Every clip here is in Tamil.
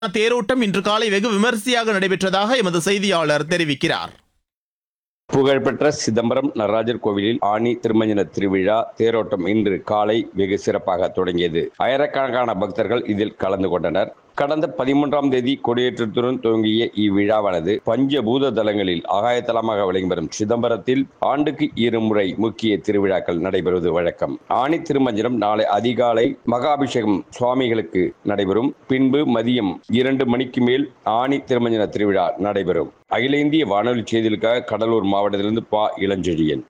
தேரோட்டம் இன்று காலை வெகு விமரிசையாக நடைபெற்றதாக எமது செய்தியாளர் தெரிவிக்கிறார். புகழ்பெற்ற சிதம்பரம் நடராஜர் கோவிலில் ஆனி திருமஞ்சன திருவிழா தேரோட்டம் இன்று காலை வெகு சிறப்பாக தொடங்கியது. ஆயிரக்கணக்கான பக்தர்கள் இதில் கலந்து கொண்டனர். கடந்த 13ஆம் தேதி கொடியேற்றத்துடன் துவங்கிய இவ்விழாவானது பஞ்சபூத தலங்களில் ஆகாயத்தலமாக விளங்கி வரும் சிதம்பரத்தில் ஆண்டுக்கு இருமுறை முக்கிய திருவிழாக்கள் நடைபெறுவது வழக்கம். ஆனி திருமஞ்சனம் நாளை அதிகாலை மகாபிஷேகம் சுவாமிகளுக்கு நடைபெறும். பின்பு மதியம் 2 மணிக்கு மேல் ஆனி திருமஞ்சன திருவிழா நடைபெறும். அகில இந்திய வானொலி செய்திகளுக்காக கடலூர் மாவட்டத்திலிருந்து பா. இளஞ்செழியன்.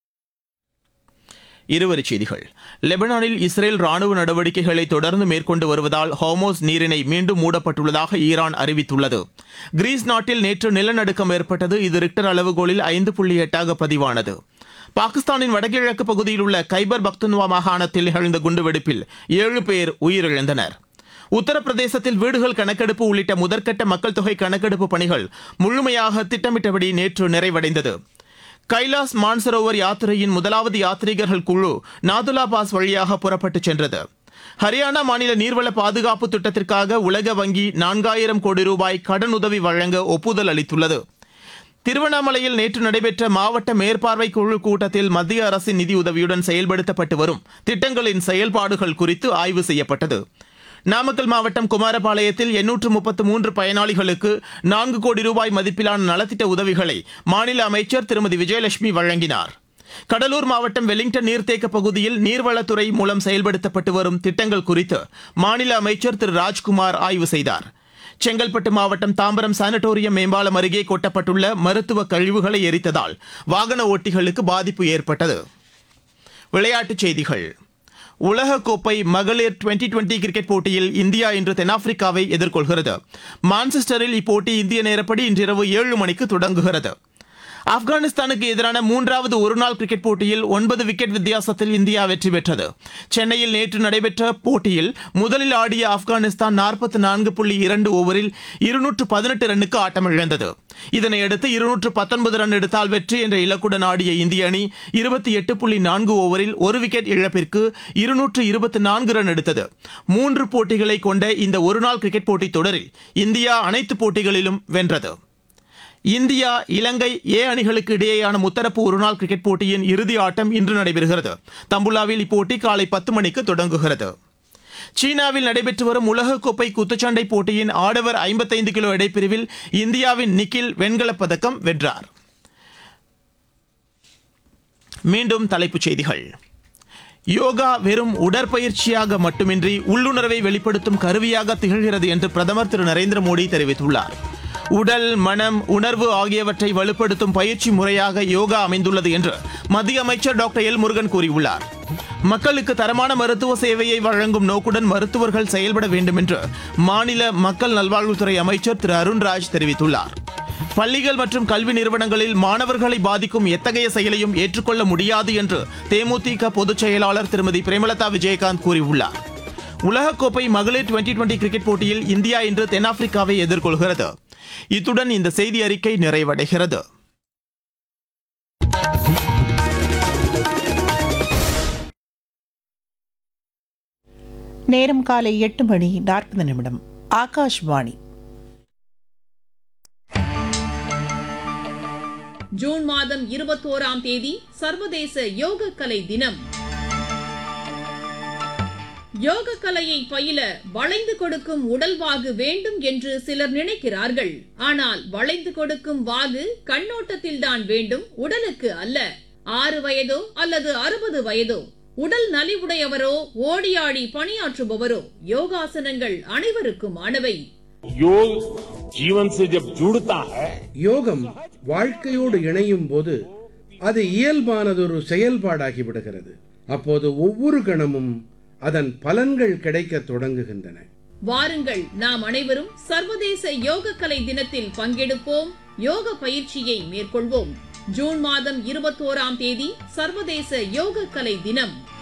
இருவரிச் செய்திகள். லெபனானில் இஸ்ரேல் ராணுவ நடவடிக்கைகளை தொடர்ந்து மேற்கொண்டு வருவதால் ஹோர்மோஸ் நீரிணை மீண்டும் மூடப்பட்டுள்ளதாக ஈரான் அறிவித்துள்ளது. கிரீஸ் நாட்டில் நேற்று நிலநடுக்கம் ஏற்பட்டது. இது ரிக்டர் அளவுகோலில் 5.8 பதிவானது. பாகிஸ்தானின் வடகிழக்கு பகுதியில் உள்ள கைபர் பக்துன்வா மாகாணத்தில் நிகழ்ந்த குண்டுவெடிப்பில் 7 பேர் உயிரிழந்தனர். உத்தரப்பிரதேசத்தில் வீடுகள் கணக்கெடுப்பு உள்ளிட்ட முதற்கட்ட மக்கள் தொகை கணக்கெடுப்பு பணிகள் முழுமையாக திட்டமிட்டபடி நேற்று நிறைவடைந்தது. கைலாஸ் மான்சரோவர் யாத்திரையின் முதலாவது யாத்ரீகர்கள் குழு நாதுலா பாஸ் வழியாக புறப்பட்டுச் சென்றது. ஹரியானா மாநில நீர்வள பாதுகாப்பு திட்டத்திற்காக உலக வங்கி 4000 கோடி ரூபாய் கடனுதவி வழங்க ஒப்புதல் அளித்துள்ளது. திருவண்ணாமலையில் நேற்று நடைபெற்ற மாவட்ட மேற்பார்வை குழு கூட்டத்தில் மத்திய அரசின் நிதியுதவியுடன் செயல்படுத்தப்பட்டு வரும் திட்டங்களின் செயல்பாடுகள் குறித்து ஆய்வு செய்யப்பட்டது. நாமக்கல் மாவட்டம் குமாரபாளையத்தில் 833 பயனாளிகளுக்கு 4 கோடி ரூபாய் மதிப்பிலான நலத்திட்ட உதவிகளை மாநில அமைச்சர் திருமதி விஜயலட்சுமி வழங்கினார். கடலூர் மாவட்டம் வெலிங்டன் நீர்த்தேக்க பகுதியில் நீர்வளத்துறை மூலம் செயல்படுத்தப்பட்டு வரும் திட்டங்கள் குறித்து மாநில அமைச்சர் திரு ராஜ்குமார் ஆய்வு செய்தார். செங்கல்பட்டு மாவட்டம் தாம்பரம் சானட்டோரியம் மேம்பாலம் அருகே கொட்டப்பட்டுள்ள மருத்துவ கழிவுகளை எரித்ததால் வாகன ஓட்டிகளுக்கு பாதிப்பு ஏற்பட்டது. விளையாட்டுச் செய்திகள். உலகக்கோப்பை மகளிர் 2020 கிரிக்கெட் போட்டியில் இந்தியா இன்று தென்னாப்பிரிக்காவை எதிர்கொள்கிறது. மான்செஸ்டரில் இப்போட்டி இந்திய நேரப்படி இன்றிரவு 7 மணிக்கு தொடங்குகிறது. ஆப்கானிஸ்தானுக்கு எதிரான 3வது ஒருநாள் கிரிக்கெட் போட்டியில் 9 விக்கெட் வித்தியாசத்தில் இந்தியா வெற்றி பெற்றது. சென்னையில் நேற்று நடைபெற்ற போட்டியில் முதலில் ஆடிய ஆப்கானிஸ்தான் 44.2 ஓவரில் 218 ரன்னுக்கு ஆட்டமிழந்தது. இதனையடுத்து 219 ரன் எடுத்தால் வெற்றி என்ற இலக்குடன் ஆடிய இந்திய அணி 28.4 ஓவரில் 1 விக்கெட் இழப்பிற்கு 224 ரன் எடுத்தது. 3 போட்டிகளை கொண்ட இந்த ஒருநாள் கிரிக்கெட் போட்டித் தொடரில் இந்தியா அனைத்து போட்டிகளிலும் வென்றது. இந்தியா இலங்கை ஏ அணிகளுக்கு இடையேயான முத்தரப்பு ஒருநாள் கிரிக்கெட் போட்டியின் இறுதி ஆட்டம் இன்று நடைபெறுகிறது. தம்புலாவில் இப்போட்டி காலை 10 மணிக்கு தொடங்குகிறது. சீனாவில் நடைபெற்று வரும் உலகக்கோப்பை குத்துச்சண்டை போட்டியின் ஆடவர் 55 கிலோ எடைப்பிரிவில் இந்தியாவின் நிக்கில் வெண்கலப் பதக்கம் வென்றார். மீண்டும் தலைப்புச் செய்திகள். யோகா வெறும் உடற்பயிற்சியாக மட்டுமின்றி உள்ளுணர்வை வெளிப்படுத்தும் கருவியாக திகழ்கிறது என்று பிரதமர் திரு நரேந்திர மோடி தெரிவித்துள்ளார். உடல், மனம், உணர்வு ஆகியவற்றை வலுப்படுத்தும் பயிற்சி முறையாக யோகா அமைந்துள்ளது என்று மத்திய அமைச்சர் டாக்டர் எல். முருகன் கூறியுள்ளார். மக்களுக்கு தரமான மருத்துவ சேவையை வழங்கும் நோக்குடன் மருத்துவர்கள் செயல்பட வேண்டும் என்று மாநில மக்கள் நல்வாழ்வுத்துறை அமைச்சர் திரு அருண்ராஜ் தெரிவித்துள்ளார். பள்ளிகள் மற்றும் கல்வி நிறுவனங்களில் மாணவர்களை பாதிக்கும் எத்தகைய செயலையும் ஏற்றுக்கொள்ள முடியாது என்று தேமுதிக பொதுச் செயலாளர் திருமதி பிரேமலதா விஜயகாந்த் கூறியுள்ளார். உலகக்கோப்பை மகளிர் 2020 கிரிக்கெட் போட்டியில் இந்தியா இன்று தென்னாப்பிரிக்காவை எதிர்கொள்கிறது. இத்துடன் இந்த செய்தி அறிக்கை நிறைவடைகிறது. நேரம் காலை 8:40. ஆகாஷ்வாணி. ஜூன் மாதம் 21ஆம் தேதி சர்வதேச யோகக்கலை தினம். யோக கலையை பயில வளைந்து கொடுக்கும் உடல் வாகு வேண்டும் என்று சிலர் நினைக்கிறார்கள். ஆனால் வளைந்து கொடுக்கும் வாகு கண்ணோட்டத்தில்தான் வேண்டும், உடலுக்கு அல்ல. 6 வயதோ அல்லது 60 வயதோ, உடல் நலிவுடையவரோ ஓடியாடி பணியாற்றுபவரோ, யோகாசனங்கள் அனைவருக்குமானவை. யோகம் வாழ்க்கையோடு இணையும் போது அது இயல்பானதொரு செயல்பாடாகிவிடுகிறது. அப்போது ஒவ்வொரு கணமும் அதன் பலன்கள் கிடைக்க தொடங்குகின்றன. வாருங்கள், நாம் அனைவரும் சர்வதேச யோகக்கலை தினத்தில் பங்கெடுப்போம், யோக பயிற்சியை மேற்கொள்வோம். ஜூன் மாதம் 21ஆம் தேதி சர்வதேச யோகக்கலை தினம்.